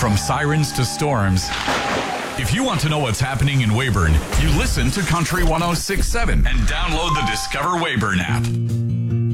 From sirens to storms. If you want to know what's happening in Weyburn, you listen to Country 106.7 and download the Discover Weyburn app.